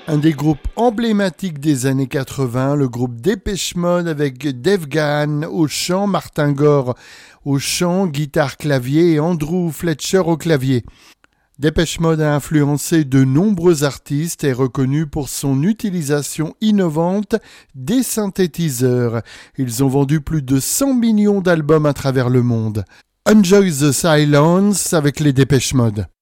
Un des groupes emblématiques des années 80, le groupe Depeche Mode avec Dave Gahan au chant, Martin Gore au chant, guitare, clavier et Andrew Fletcher au clavier. Depeche Mode a influencé de nombreux artistes et est reconnu pour son utilisation innovante des synthétiseurs. Ils ont vendu plus de 100 millions d'albums à travers le monde. Enjoy the Silence avec les Depeche Mode.